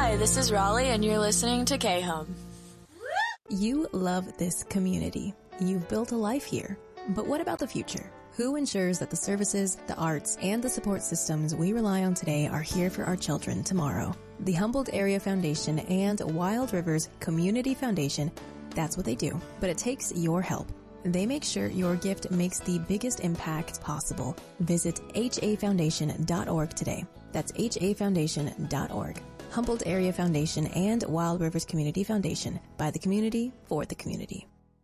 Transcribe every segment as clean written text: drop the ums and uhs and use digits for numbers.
Hi, this is Raleigh, and you're listening to K-Home. You love this community. You've built a life here. But what about the future? Who ensures that the services, the arts, and the support systems we rely on today are here for our children tomorrow? The Humboldt Area Foundation and Wild Rivers Community Foundation, that's what they do. But it takes your help. They make sure your gift makes the biggest impact possible. Visit hafoundation.org today. That's hafoundation.org. Humboldt Area Foundation and Wild Rivers Community Foundation. By the community, for the community.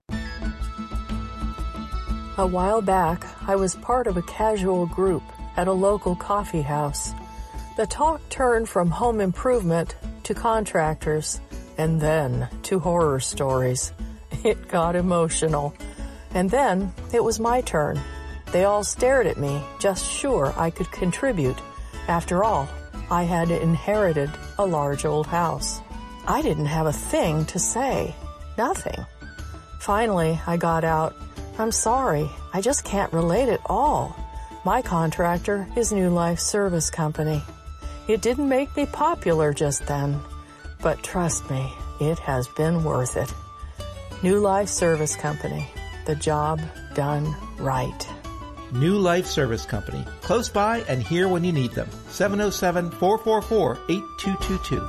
A while back, I was part of a casual group at a local coffee house. The talk turned from home improvement to contractors, and then to horror stories. It got emotional. And then it was my turn. They all stared at me, just sure I could contribute. After all, I had inherited a large old house. I didn't have a thing to say. Nothing. Finally, I got out, "I'm sorry, I just can't relate at all. My contractor is New Life Service Company." It didn't make me popular just then, but trust me, it has been worth it. New Life Service Company. The job done right. New Life Service Company. Close by and here when you need them. 707-444-8222.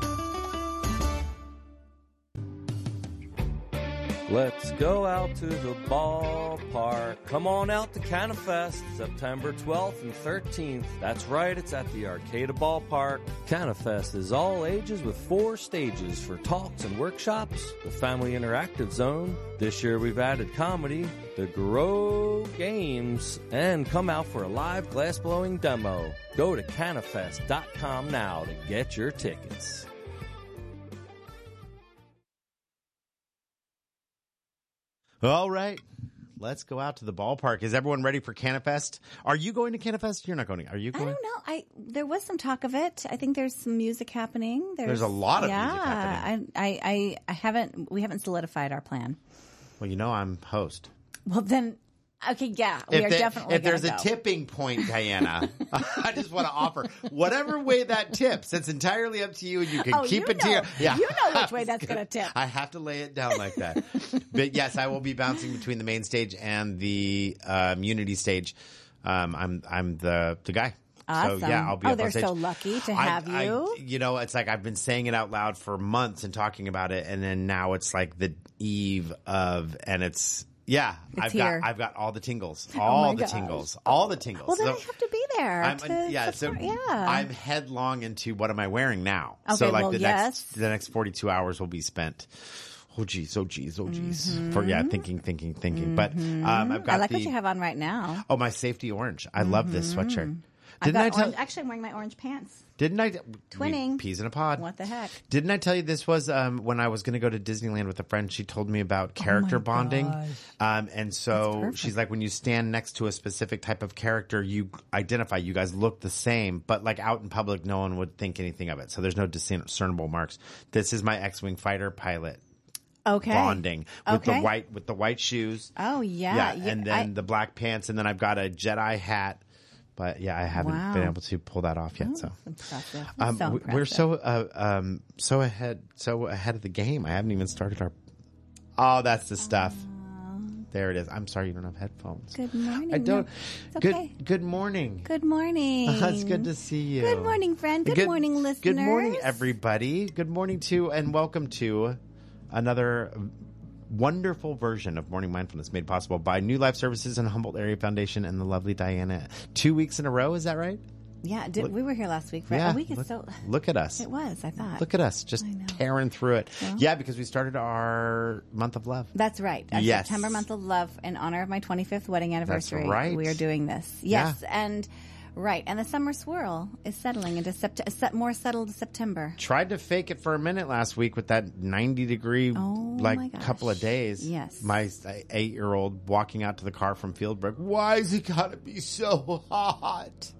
Let's go out to the ballpark. Come on out to CanaFest, September 12th and 13th. That's right, it's at the Arcata Ballpark. CanaFest is all ages with 4 stages for talks and workshops, the Family Interactive Zone. This year we've added comedy, the Grow Games, and come out for a live glass-blowing demo. Go to canafest.com now to get your tickets. All right. Let's go out to the ballpark. Is everyone ready for CanaFest? Are you going to CanaFest? You're not going to. Are you going? I don't know. There was some talk of it. I think there's some music happening. There's a lot of music happening. We haven't solidified our plan. Well, you know I'm host. Well, then, okay, yeah, we are definitely. If there's a tipping point, Diana, I just want to offer whatever way that tips. It's entirely up to you, and you can keep it to your. Yeah, you know which way that's going to tip. I have to lay it down like that. But yes, I will be bouncing between the main stage and the Unity stage. I'm the guy. Awesome. So, yeah, I'll be up they're on stage. so lucky to have you. It's like I've been saying it out loud for months and talking about it, and then now it's like the eve of, and I've got all the tingles, all the tingles. Well, then I have to be there. I'm headlong into what am I wearing now? Okay, so the next 42 hours will be spent. Oh geez. Mm-hmm. For thinking. But I've got I like what you have on right now. Oh, my safety orange. I love this sweatshirt. Actually, I'm wearing my orange pants. Didn't I? Twinning. Peas in a pod. What the heck? Didn't I tell you this was when I was going to go to Disneyland with a friend? She told me about character bonding. And so she's like, when you stand next to a specific type of character, you identify, you guys look the same, but like out in public, no one would think anything of it. So there's no discernible marks. This is my X-Wing fighter pilot. Okay. Bonding with the white shoes. Oh yeah. And then the black pants, and then I've got a Jedi hat. But yeah, I haven't been able to pull that off yet. So impressive. We're so ahead of the game. I haven't even started our. Oh, that's the stuff. There it is. I'm sorry you don't have headphones. Good morning. I don't. It's okay. Good morning. Good morning. It's good to see you. Good morning, friend. Good morning, listeners. Good morning, everybody. Good morning to and welcome to another wonderful version of Morning Mindfulness made possible by New Life Services and Humboldt Area Foundation and the lovely Diana. 2 weeks in a row, is that right? Yeah, we were here last week. A week is so. Look at us. It was, I thought. Look at us, just tearing through it. Well, yeah, because we started our month of love. That's right. Our September month of love in honor of my 25th wedding anniversary. That's right. We are doing this. Yes, and right, and the summer swirl is settling into more settled September. Tried to fake it for a minute last week with that 90-degree couple of days. Yes. My 8-year-old walking out to the car from Fieldbrook. Why has it got to be so hot?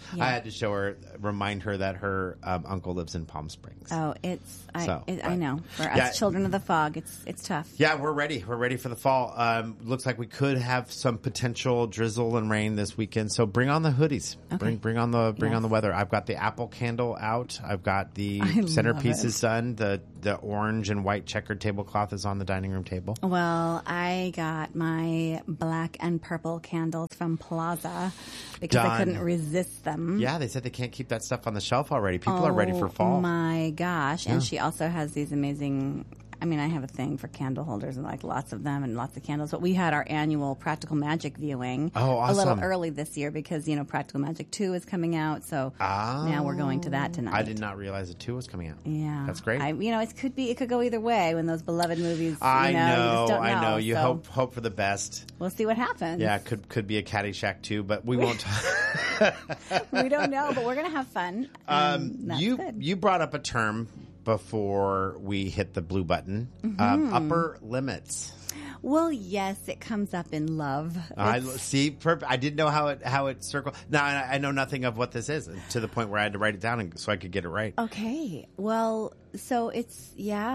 Yeah. I had to show her, remind her that her uncle lives in Palm Springs. Oh, I know. For us children of the fog, it's tough. Yeah, we're ready. We're ready for the fall. Looks like we could have some potential drizzle and rain this weekend. So bring on the hoodies. Okay. Bring on the weather. I've got the apple candle out. I've got the centerpiece is done. The orange and white checkered tablecloth is on the dining room table. Well, I got my black and purple candles from Plaza because I couldn't resist them. Yeah, they said they can't keep that stuff on the shelf already. People are ready for fall. Oh my gosh. And she also has these amazing, I mean, I have a thing for candle holders and like lots of them and lots of candles. But we had our annual Practical Magic viewing a little early this year because, Practical Magic 2 is coming out. So now we're going to that tonight. I did not realize that 2 was coming out. Yeah. That's great. It could go either way when those beloved movies, I know, you just don't know. I know. You so hope for the best. We'll see what happens. Yeah, could be a Caddyshack 2, but we won't talk. We don't know, but we're going to have fun. You brought up a term before we hit the blue button. Upper limits. Well, yes, it comes up in love. I see. I didn't know how it circled. Now I know nothing of what this is to the point where I had to write it down so I could get it right. Okay. Well, so it's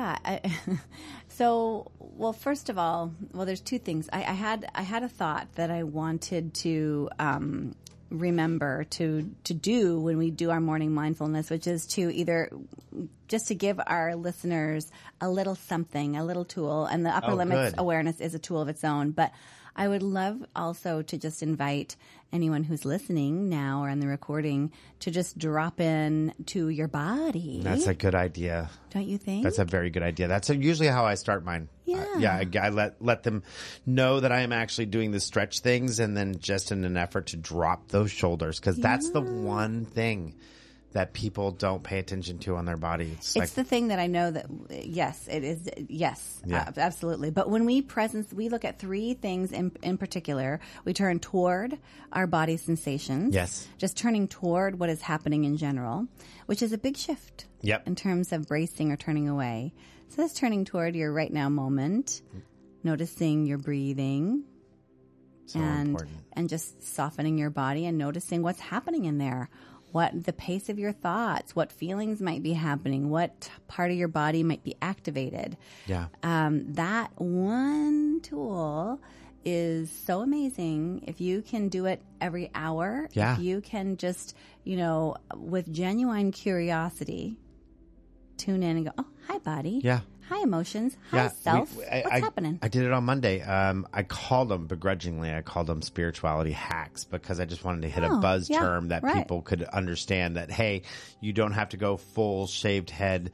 first of all, there's two things. I had a thought that I wanted to remember to do when we do our morning mindfulness, which is to either just to give our listeners a little something, a little tool, and the upper limits awareness is a tool of its own. But I would love also to just invite anyone who's listening now or in the recording to just drop in to your body. That's a good idea. Don't you think? That's a very good idea. That's usually how I start mine. Yeah. I let them know that I am actually doing the stretch things and then just in an effort to drop those shoulders because that's the one thing that people don't pay attention to on their body. It's the thing that I know that, yes, it is. Yes, absolutely. But when we look at three things in particular. We turn toward our body sensations. Yes. Just turning toward what is happening in general, which is a big shift. Yep. In terms of bracing or turning away. So that's turning toward your right now moment, noticing your breathing. So important. And just softening your body and noticing what's happening in there. What the pace of your thoughts, what feelings might be happening, what part of your body might be activated. Yeah. That one tool is so amazing. If you can do it every hour, if you can just, with genuine curiosity, tune in and go, oh, hi, body. Yeah. Hi, emotions. Hi, self. What's happening? I did it on Monday. I called them begrudgingly. I called them spirituality hacks because I just wanted to hit a buzz term that people could understand that, hey, you don't have to go full shaved head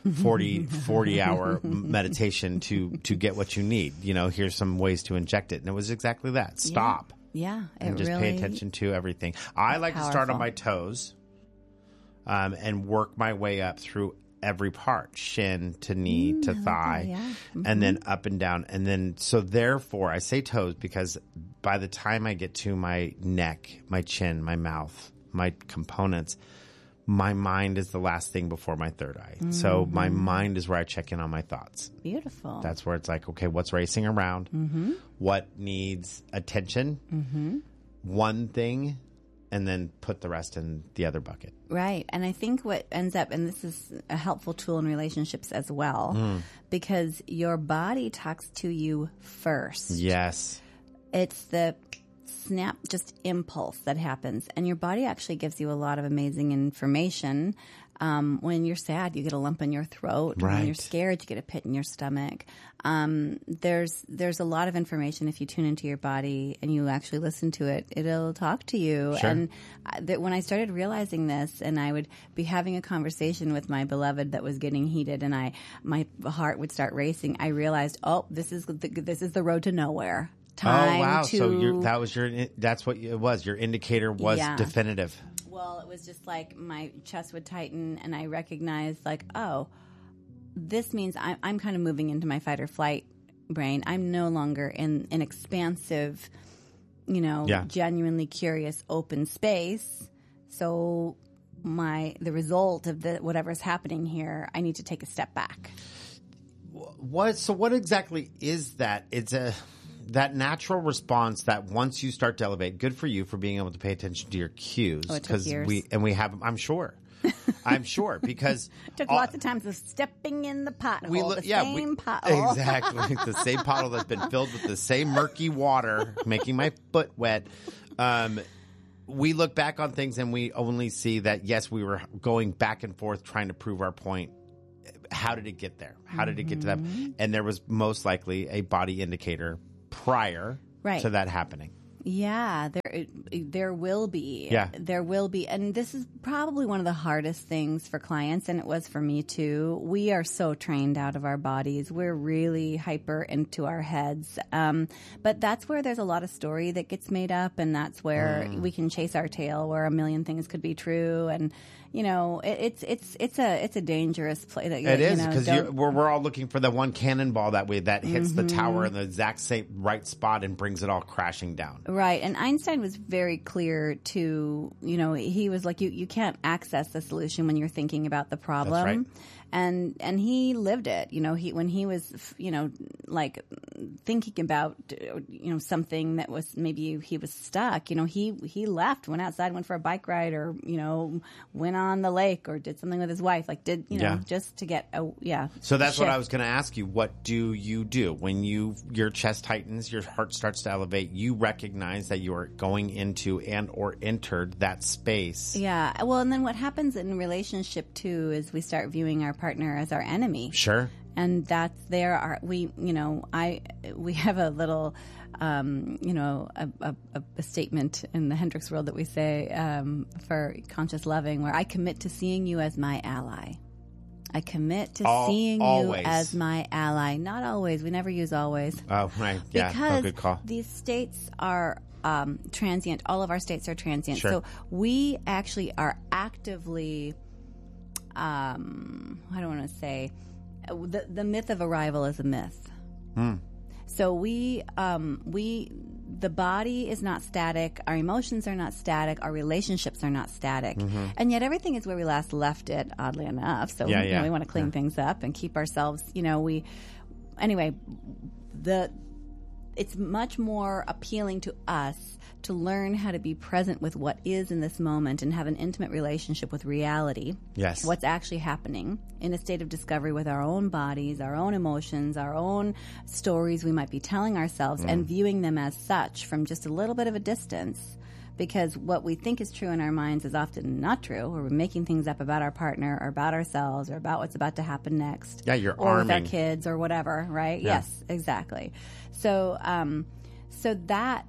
40 hour meditation to get what you need. Here's some ways to inject it. And it was exactly that. Stop. Yeah. And just pay attention to everything. I like to start on my toes and work my way up through every part, shin to knee to thigh, and then up and down. And then, so therefore, I say toes because by the time I get to my neck, my chin, my mouth, my components, my mind is the last thing before my third eye. So my mind is where I check in on my thoughts. Beautiful. That's where it's like, okay, what's racing around? What needs attention? One thing. And then put the rest in the other bucket. Right. And I think what ends up, and this is a helpful tool in relationships as well, because your body talks to you first. Yes. It's the snap, just impulse that happens. And your body actually gives you a lot of amazing information. When you're sad, you get a lump in your throat. Right. When you're scared, you get a pit in your stomach. There's a lot of information if you tune into your body and you actually listen to it. It'll talk to you. Sure. And when I started realizing this, and I would be having a conversation with my beloved that was getting heated, and my heart would start racing, I realized, this is the road to nowhere. Time oh wow! to, So that's what it was. Your indicator was definitive. Well, it was just like my chest would tighten, and I recognized, like, oh, this means I'm kind of moving into my fight or flight brain. I'm no longer in an expansive, genuinely curious, open space. So the result of whatever's happening here, I need to take a step back. What exactly is that? that natural response that once you start to elevate, good for you for being able to pay attention to your cues. Oh, it took years. we have, I'm sure. I'm sure because took lots of times of stepping in the pothole, same pothole. Exactly. The same pothole that's been filled with the same murky water, making my foot wet. We look back on things and we only see that, yes, we were going back and forth trying to prove our point. How did it get there? How did it get to that? And there was most likely a body indicator prior to that happening. Yeah, there will be. Yeah. There will be. And this is probably one of the hardest things for clients, and it was for me too. We are so trained out of our bodies. We're really hyper into our heads. But that's where there's a lot of story that gets made up, and that's where we can chase our tail, where a million things could be true. And, you know, it's a dangerous place. It is, because we're all looking for the one cannonball that hits the tower in the exact same right spot and brings it all crashing down. Right. And Einstein was very clear to, you know, he was like, you can't access the solution when you're thinking about the problem. That's right. And he lived it. You know, when he was, you know, like thinking about, you know, something that was, maybe he was stuck, you know, he left, went outside, went for a bike ride, or, you know, went on the lake, or did something with his wife, like just to get So that's what I was going to ask you. What do you do when your chest tightens, your heart starts to elevate, you recognize that you are going into and or entered that space? Yeah. Well, and then what happens in relationship too is we start viewing our partner as our enemy. Sure. And that's we have a little, you know, a statement in the Hendricks world that we say for conscious loving, where I commit to seeing you as my ally. I commit to seeing you as my ally. Not always. We never use always. Oh, right. Yeah. Because good call. These states are transient. All of our states are transient. Sure. So we actually are actively, I don't want to say, the myth of arrival is a myth. So the body is not static, our emotions are not static, our relationships are not static, and yet everything is where we last left it, oddly enough. So we want to clean things up and keep ourselves, you know, it's much more appealing to us to learn how to be present with what is in this moment and have an intimate relationship with reality. Yes. What's actually happening in a state of discovery with our own bodies, our own emotions, our own stories we might be telling ourselves, and viewing them as such from just a little bit of a distance. Because what we think is true in our minds is often not true, or we're making things up about our partner or about ourselves or about what's about to happen next. Yeah, you're or arming. with our kids or whatever, right? Yeah. Yes, exactly. So that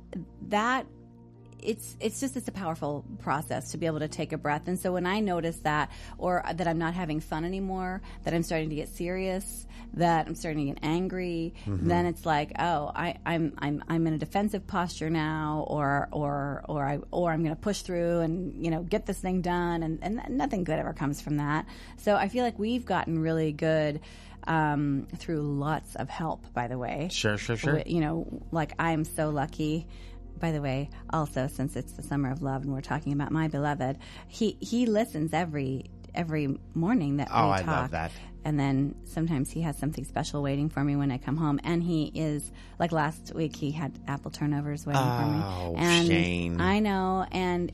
it's a powerful process to be able to take a breath. And so when I notice that, or that I'm not having fun anymore, that I'm starting to get serious, that I'm starting to get angry, then it's like, oh, I'm in a defensive posture now, or I'm going to push through and, you know, get this thing done, and nothing good ever comes from that. So I feel like we've gotten really good through lots of help, by the way. Sure. You know, like, I'm so lucky. By the way, also, since it's the summer of love and we're talking about my beloved, he listens every morning that we talk. I love that. And then sometimes he has something special waiting for me when I come home. And he is, like last week, he had apple turnovers waiting for me. Oh, and Shane. I know. And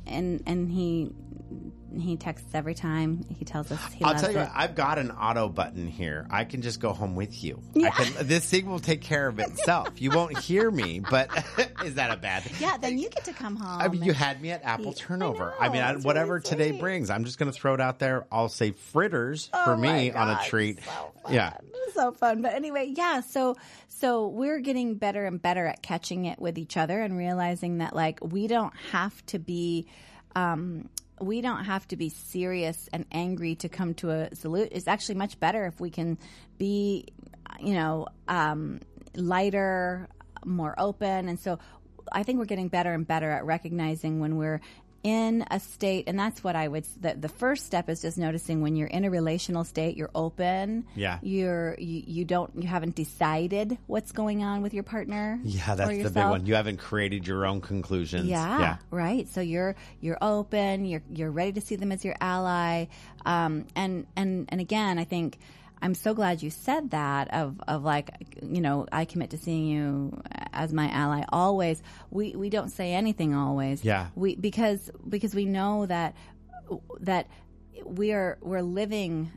he texts every time. He tells us he loves it. I'll tell you what, I've got an auto button here. I can just go home with you. Yeah. This thing will take care of itself. You won't hear me, but is that a bad thing? Yeah, then you get to come home. I mean, you had me at apple turnover. I know, it's whatever really today sweet. brings, I'm just going to throw it out there. I'll say fritters for me on a treat. So fun. Yeah. So fun. But anyway, yeah, so we're getting better and better at catching it with each other and realizing that, like, we don't have to be serious and angry to come to a solution. It's actually much better if we can be, you know, lighter, more open. And so I think we're getting better and better at recognizing when we're in a state, and that's what I would. The first step is just noticing when you're in a relational state, you're open. Yeah. You haven't decided what's going on with your partner. Yeah, that's the big one. You haven't created your own conclusions. Yeah. Right. So you're open. You're ready to see them as your ally. And again, I think I'm so glad you said that of like, you know, I commit to seeing you as my ally always. We don't say anything always. Yeah. Because we know that we are a living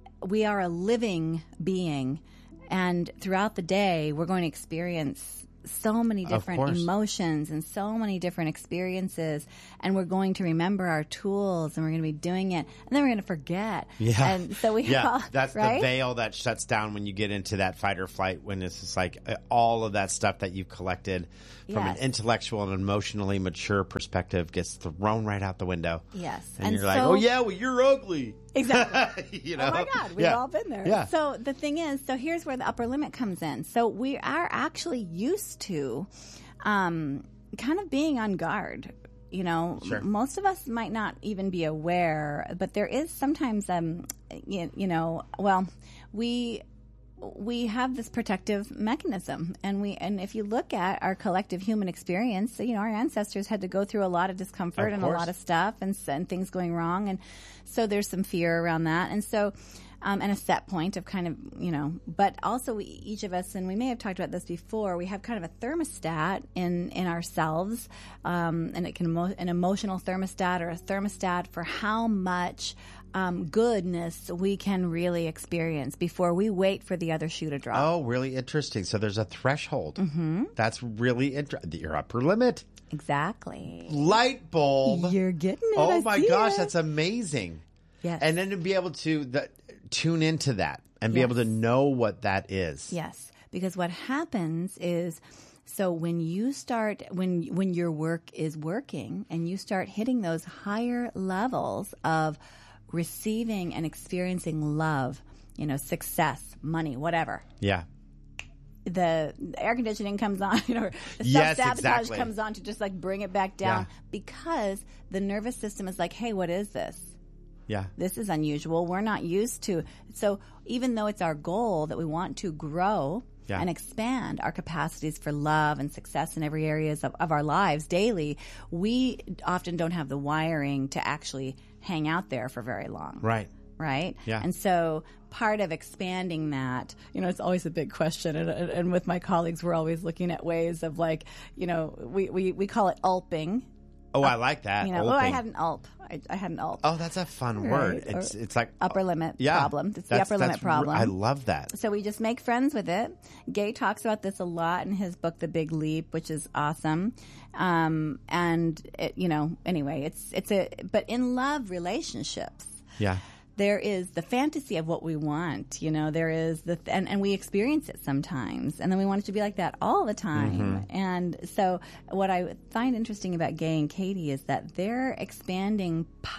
being, and throughout the day we're going to experience so many different emotions and so many different experiences, and we're going to remember our tools, and we're going to be doing it, and then we're going to forget. Yeah. And so that's right? the veil that shuts down when you get into that fight or flight, when it's just like all of that stuff that you've collected from an intellectual and emotionally mature perspective gets thrown right out the window. Yes. And you're like, oh yeah, well, you're ugly. Exactly. You know? Oh my God, we've all been there. Yeah. So the thing is, here's where the upper limit comes in. So we are actually used to kind of being on guard. You know, Sure. Most of us might not even be aware, but there is sometimes, we have this protective mechanism, and if you look at our collective human experience, you know, our ancestors had to go through a lot of discomfort and a lot of stuff and things going wrong, and so there's some fear around that, and so and a set point of kind of, you know, but also each of us, and we may have talked about this before, we have kind of a thermostat in ourselves, and it can an emotional thermostat or a thermostat for how much goodness we can really experience before we wait for the other shoe to drop. Oh, really interesting. So there's a threshold. Mm-hmm. That's really interesting. Your upper limit. Exactly. Light bulb. You're getting it. Oh my gosh, that's amazing. Yes. And then to be able to tune into that and be able to know what that is. Yes. Because what happens is, so when you start, when your work is working and you start hitting those higher levels of receiving and experiencing love, you know, success, money, whatever. Yeah. The air conditioning comes on, or the self-sabotage comes on to just like bring it back down, because the nervous system is like, hey, what is this? Yeah. This is unusual. We're not used to. So even though it's our goal that we want to grow and expand our capacities for love and success in every areas of our lives daily, we often don't have the wiring to actually hang out there for very long. Right. Right? Yeah. And so part of expanding that, you know, it's always a big question. And with my colleagues, we're always looking at ways of, like, you know, we call it ulping. Oh, I like that. You know, I had an ulp. I had an ulp. Oh, that's a fun word. It's like upper limit problem. It's the upper limit problem. I love that. So we just make friends with it. Gay talks about this a lot in his book, The Big Leap, which is awesome. And it, you know, anyway, but in love relationships. Yeah. There is the fantasy of what we want, you know, there is and we experience it sometimes, and then we want it to be like that all the time. Mm-hmm. And so what I find interesting about Gay and Katie is that they're expanding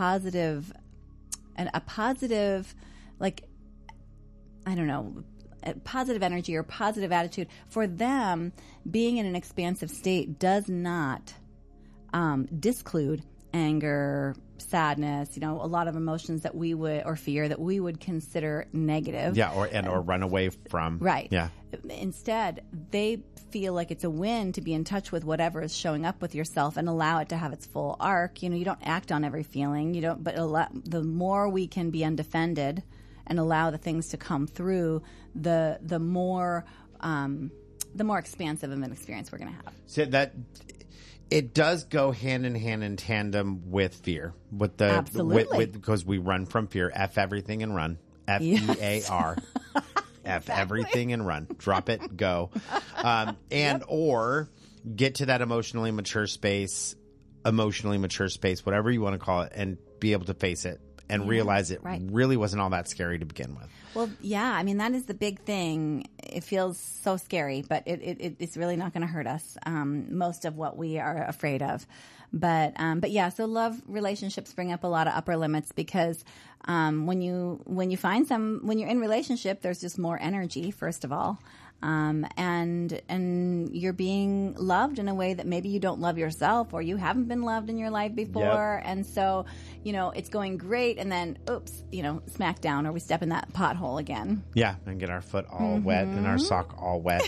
a positive, like, I don't know, positive energy or positive attitude. For them, being in an expansive state does not disclude anger, sadness, you know, a lot of emotions that we would, or fear that we would consider negative. Yeah, or run away from. Right. Yeah. Instead, they feel like it's a win to be in touch with whatever is showing up with yourself and allow it to have its full arc. You know, you don't act on every feeling. You don't, but the more we can be undefended and allow the things to come through, the more expansive of an experience we're going to have. So that it does go hand in tandem with fear, Absolutely. because we run from fear. F everything and run. FEAR. F everything and run. Drop it, go, or get to that emotionally mature space, whatever you want to call it, and be able to face it and realize it really wasn't all that scary to begin with. Well, yeah, I mean, that is the big thing. It feels so scary, but it's really not going to hurt us, most of what we are afraid of. But yeah, so love relationships bring up a lot of upper limits, because when you're in relationship, there's just more energy, first of all. And you're being loved in a way that maybe you don't love yourself, or you haven't been loved in your life before. Yep. And so, you know, it's going great, and then, oops, you know, smack down, or we step in that pothole again. Yeah, and get our foot all wet and our sock all wet.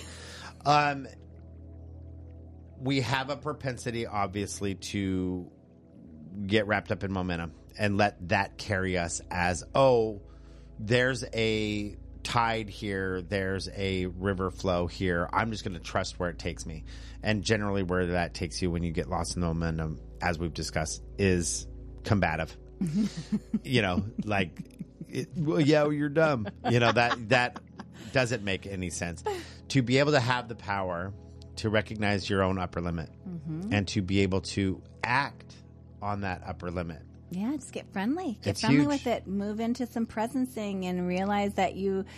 We have a propensity, obviously, to get wrapped up in momentum and let that carry us as, oh, there's a tide here. There's a river flow here. I'm just going to trust where it takes me. And generally where that takes you when you get lost in the momentum, as we've discussed, is combative. You're dumb. That doesn't make any sense. To be able to have the power to recognize your own upper limit and to be able to act on that upper limit. Yeah, just get friendly. Get It's friendly huge. with it. Move into some presencing and realize that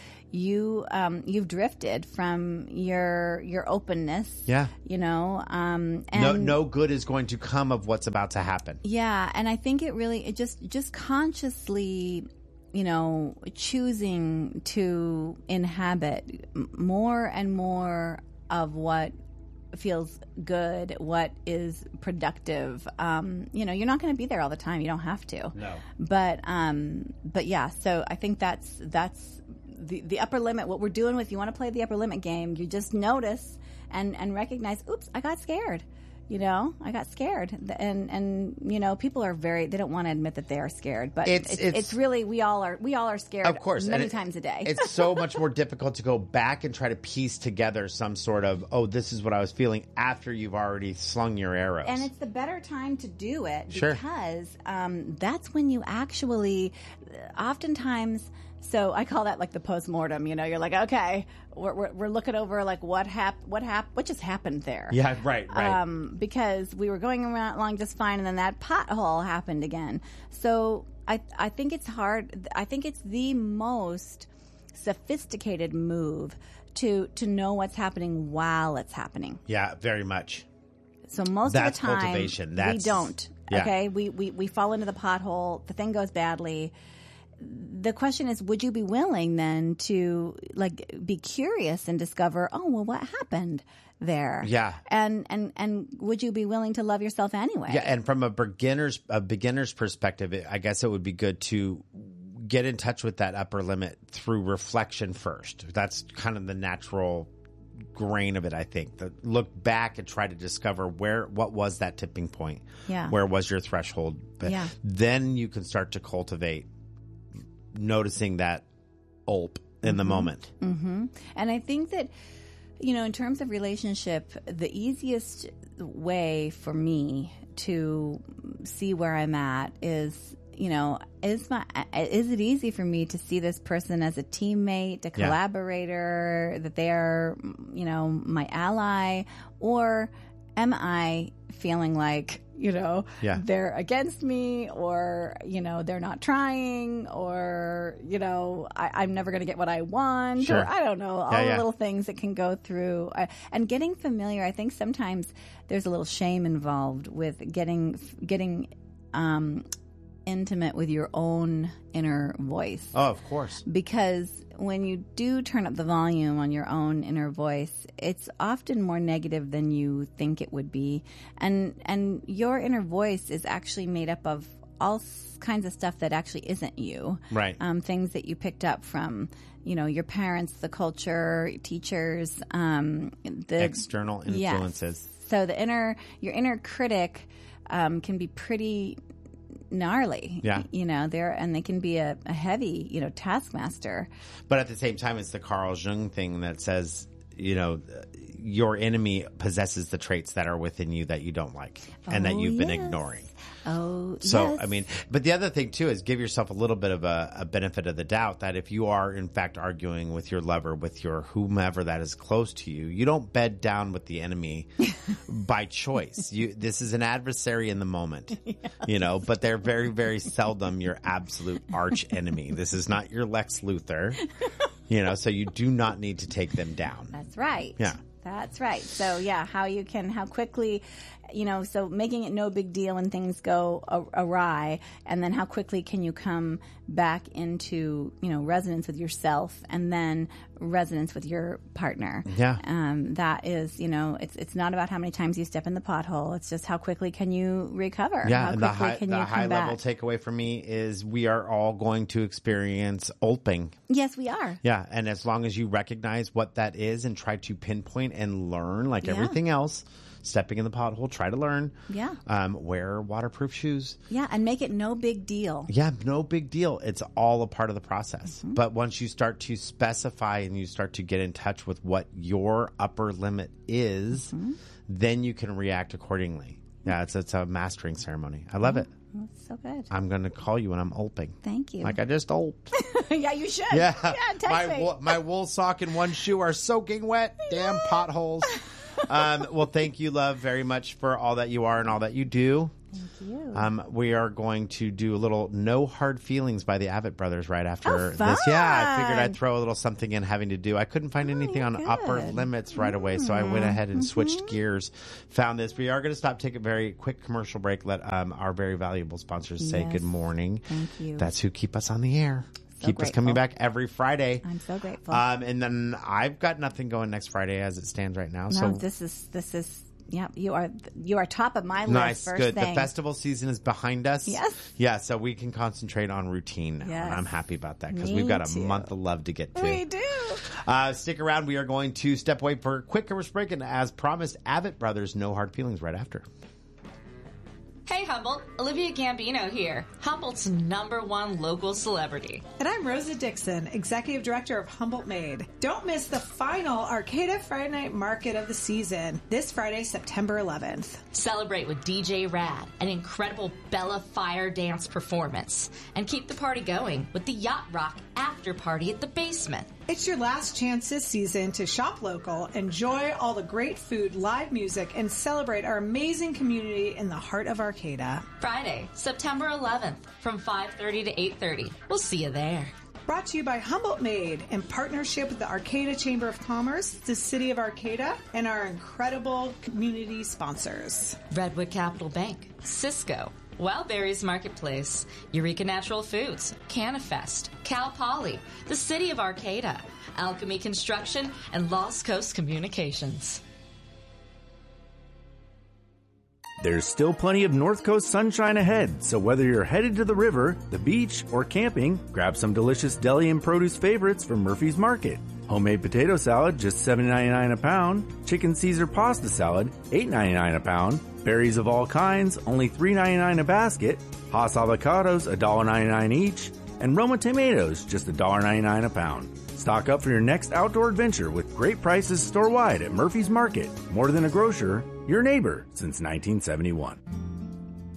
you've drifted from your openness. Yeah. And No good is going to come of what's about to happen. Yeah, and I think it just consciously, choosing to inhabit more and more of what feels good, what is productive. You're not going to be there all the time. You don't have to. No. But yeah, so I think that's the upper limit. What we're doing with, you want to play the upper limit game, you just notice and recognize, oops, I got scared. I got scared. And people are they don't want to admit that they are scared, but it's really, we all are scared, of course, many times a day. It's so much more difficult to go back and try to piece together some sort of, this is what I was feeling, after you've already slung your arrows. And it's the better time to do it Sure. because that's when you actually, oftentimes, so I call that like the postmortem. You're like, okay, we're looking over like what just happened there. Yeah, right. Because we were going along just fine, and then that pothole happened again. So I think it's hard. I think it's the most sophisticated move to know what's happening while it's happening. Yeah, very much. So most That's of the time, cultivation. we don't. Yeah. Okay, we fall into the pothole. The thing goes badly. The question is, would you be willing then to be curious and discover, what happened there? Yeah. And would you be willing to love yourself anyway? Yeah, and from a beginner's perspective, I guess it would be good to get in touch with that upper limit through reflection first. That's kind of the natural grain of it, I think. Look back and try to discover what was that tipping point? Yeah. Where was your threshold? Yeah. Then you can start to cultivate noticing that ulp in the moment. Mm-hmm. And I think that, in terms of relationship, the easiest way for me to see where I'm at is, is it easy for me to see this person as a teammate, a collaborator, that they are, my ally, or am I feeling like, they're against me, or, they're not trying, or, I'm never going to get what I want, Sure. or I don't know, all the little things that can go through. And getting familiar, I think sometimes there's a little shame involved with getting intimate with your own inner voice. Oh, of course. Because when you do turn up the volume on your own inner voice, it's often more negative than you think it would be. And your inner voice is actually made up of all kinds of stuff that actually isn't you. Right. Things that you picked up from, your parents, the culture, teachers, the external influences. Yes. So your inner critic can be pretty gnarly. Yeah. They can be a heavy, taskmaster. But at the same time, it's the Carl Jung thing that says, your enemy possesses the traits that are within you that you don't like and that you've been ignoring. Oh, So, yes. but the other thing too is give yourself a little bit of a benefit of the doubt that if you are in fact arguing with your lover, with your whomever that is close to you, you don't bed down with the enemy by choice. This is an adversary in the moment, but they're very, very seldom your absolute arch enemy. This is not your Lex Luthor, so you do not need to take them down. That's right. Yeah. That's right. So how quickly, so making it no big deal when things go awry, and then how quickly can you come back into, resonance with yourself and then resonance with your partner. Yeah. That is, it's not about how many times you step in the pothole. It's just how quickly can you recover? Yeah. How And quickly the high level takeaway for me is we are all going to experience ulping. Yes, we are. Yeah, and as long as you recognize what that is and try to pinpoint and learn, like everything else, stepping in the pothole, try to learn. Yeah. Wear waterproof shoes. Yeah, and make it no big deal. Yeah, no big deal. It's all a part of the process. But once you start to specify and you start to get in touch with what your upper limit is, then you can react accordingly. Yeah, it's a mastering ceremony. I love it. That's so good. I'm going to call you when I'm ulping. Thank you. Like I just ulped. Yeah, you should. Yeah. Text me. My wool sock and one shoe are soaking wet. Damn potholes. Well, thank you, love, very much for all that you are and all that you do. Thank you. We are going to do a little No Hard Feelings by the Avett Brothers right after fun. this. Yeah, I figured I'd throw a little something in having to do. I couldn't find anything on good. upper limits right away, so I went ahead and switched gears. Found this. We are going to stop, take a very quick commercial break, let our very valuable sponsors say good morning. Thank you. That's who keep us on the air. So Keep grateful. us coming back every Friday. I'm so grateful. And then I've got nothing going next Friday as it stands right now. No, So this is. Yeah, you are top of my list. nice, First good. thing. The festival season is behind us. Yes. Yeah, so we can concentrate on routine now, Yes. and I'm happy about that because Me we've got a too. month of love to get to. We do. Stick around. We are going to step away for a quick commercial break, and as promised, Avett Brothers, No Hard Feelings right after. Hey Humboldt, Olivia Gambino here, Humboldt's #1 local celebrity. And I'm Rosa Dixon, Executive Director of Humboldt Made. Don't miss the final Arcata Friday Night Market of the season, this Friday, September 11th. Celebrate with DJ Rad, an incredible Bella Fire dance performance, and keep the party going with the Yacht Rock after party at the basement. It's your last chance this season to shop local, enjoy all the great food, live music, and celebrate our amazing community in the heart of Arcata. Friday, September 11th from 5:30 to 8:30. We'll see you there. Brought to you by Humboldt Made in partnership with the Arcata Chamber of Commerce, the City of Arcata, and our incredible community sponsors. Redwood Capital Bank, Cisco, Wildberries Marketplace, Eureka Natural Foods, Canifest, Cal Poly, the City of Arcata, Alchemy Construction, and Lost Coast Communications. There's still plenty of North Coast sunshine ahead, so whether you're headed to the river, the beach, or camping, grab some delicious deli and produce favorites from Murphy's Market. Homemade potato salad, just $7.99 a pound. Chicken Caesar pasta salad, $8.99 a pound. Berries of all kinds, only $3.99 a basket. Hass avocados, $1.99 each. And Roma tomatoes, just $1.99 a pound. Stock up for your next outdoor adventure with great prices store-wide at Murphy's Market. More than a grocer, your neighbor since 1971.